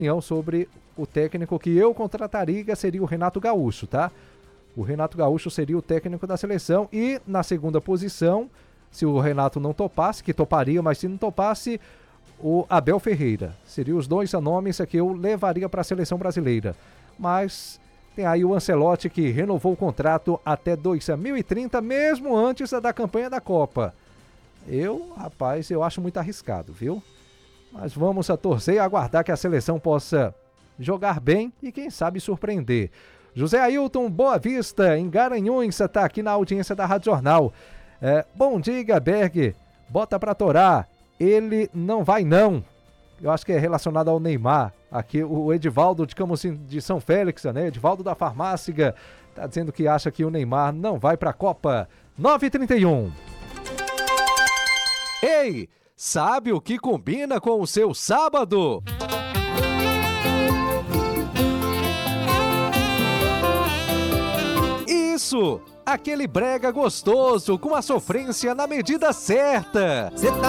opinião sobre o técnico que eu contrataria, seria o Renato Gaúcho, tá? O Renato Gaúcho seria o técnico da seleção e na segunda posição, se o Renato não topasse, que toparia, mas se não topasse, o Abel Ferreira. Seriam os dois nomes que eu levaria para a seleção brasileira. Mas tem aí o Ancelotti que renovou o contrato até 2030, mesmo antes da campanha da Copa. Rapaz, eu acho muito arriscado, viu? Mas vamos a torcer e aguardar que a seleção possa jogar bem e quem sabe surpreender. José Ailton Boa Vista, em Garanhuns, está aqui na audiência da Rádio Jornal. Bom dia, Berg. Bota pra torar. Ele não vai não. Eu acho que é relacionado ao Neymar. Aqui o Edivaldo de Camocim de São Félix, né? Edivaldo da Farmácia, tá dizendo que acha que o Neymar não vai pra Copa. 9h31. Ei, sabe o que combina com o seu sábado? Isso! Aquele brega gostoso com a sofrência na medida certa. Cê tá